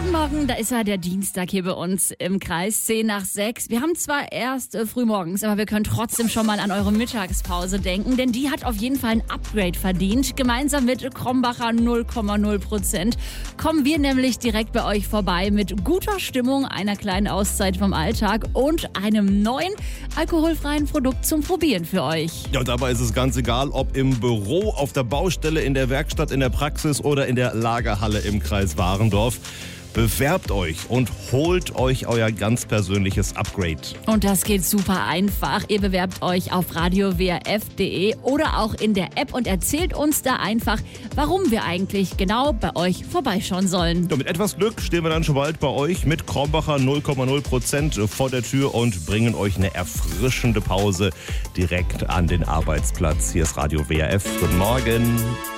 Guten Morgen, da ist er, der Dienstag hier bei uns im Kreis, 10 nach 6. Wir haben zwar erst frühmorgens, aber wir können trotzdem schon mal an eure Mittagspause denken, denn die hat auf jeden Fall ein Upgrade verdient. Gemeinsam mit Krombacher 0,0% kommen wir nämlich direkt bei euch vorbei mit guter Stimmung, einer kleinen Auszeit vom Alltag und einem neuen alkoholfreien Produkt zum Probieren für euch. Ja, und dabei ist es ganz egal, ob im Büro, auf der Baustelle, in der Werkstatt, in der Praxis oder in der Lagerhalle im Kreis Warendorf. Bewerbt euch und holt euch euer ganz persönliches Upgrade. Und das geht super einfach. Ihr bewerbt euch auf radiowrf.de oder auch in der App und erzählt uns da einfach, warum wir eigentlich genau bei euch vorbeischauen sollen. Ja, mit etwas Glück stehen wir dann schon bald bei euch mit Krombacher 0,0% vor der Tür und bringen euch eine erfrischende Pause direkt an den Arbeitsplatz. Hier ist Radio WRF. Guten Morgen.